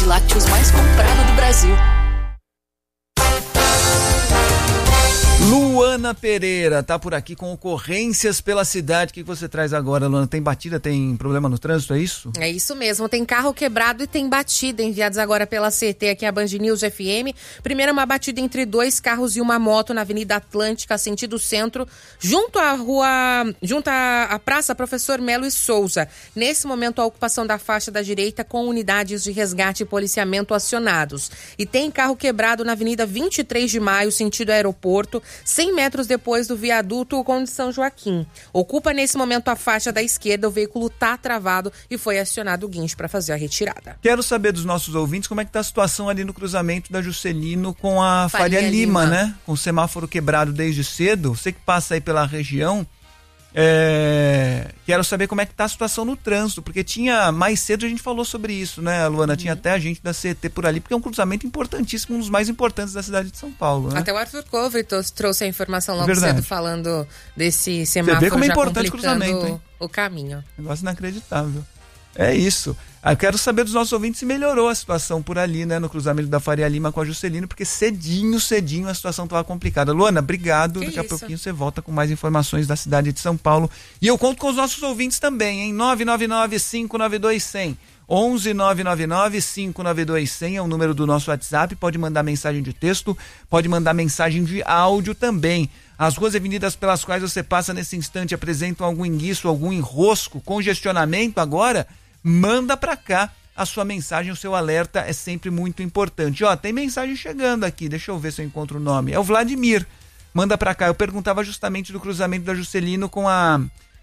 de lácteos mais comprado do Brasil. Luana Pereira tá por aqui com ocorrências pela cidade. O que você traz agora, Luana? Tem batida, tem problema no trânsito, é isso? É isso mesmo, tem carro quebrado e tem batida, enviados agora pela CT aqui a Band News FM. Primeiro, uma batida entre 2 carros e uma moto na Avenida Atlântica, sentido centro, junto à Praça Professor Melo e Souza. Nesse momento, a ocupação da faixa da direita com unidades de resgate e policiamento acionados. E tem carro quebrado na Avenida 23 de Maio, sentido aeroporto, 100 metros depois do viaduto Conde São Joaquim. Ocupa nesse momento a faixa da esquerda, o veículo tá travado e foi acionado o guincho para fazer a retirada. Quero saber dos nossos ouvintes como é que tá a situação ali no cruzamento da Juscelino com a Faria Lima, né? Com o semáforo quebrado desde cedo. Você que passa aí pela região, quero saber como é que tá a situação no trânsito, porque tinha mais cedo a gente falou sobre isso, né, Luana? Tinha até a gente da CT por ali, porque é um cruzamento importantíssimo, um dos mais importantes da cidade de São Paulo, né? Até o Arthur Couve trouxe a informação logo cedo falando desse semáforo. Você vê como é já importante complicando o cruzamento, hein? O caminho. Negócio inacreditável. É isso. Eu quero saber dos nossos ouvintes se melhorou a situação por ali, né? No cruzamento da Faria Lima com a Juscelino, porque cedinho a situação estava complicada. Luana, obrigado. Daqui a pouquinho você volta com mais informações da cidade de São Paulo. E eu conto com os nossos ouvintes também, hein? 999-592-100. 11-999-592-100 é o número do nosso WhatsApp. Pode mandar mensagem de texto, pode mandar mensagem de áudio também. As ruas e avenidas pelas quais você passa nesse instante apresentam algum enguiço, algum enrosco, congestionamento agora? Manda pra cá a sua mensagem, o seu alerta é sempre muito importante. Ó, tem mensagem chegando aqui, deixa eu ver se eu encontro o nome. É o Vladimir, manda pra cá. Eu perguntava justamente do cruzamento da Juscelino com a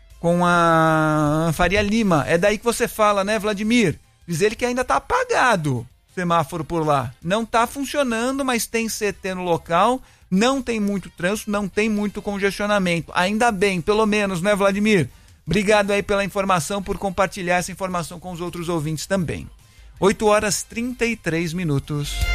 Faria Lima. É daí que você fala, né, Vladimir? Diz ele que ainda tá apagado o semáforo por lá. Não tá funcionando, mas tem CT no local, não tem muito trânsito, não tem muito congestionamento. Ainda bem, pelo menos, né, Vladimir? Obrigado aí pela informação, por compartilhar essa informação com os outros ouvintes também. 8h33.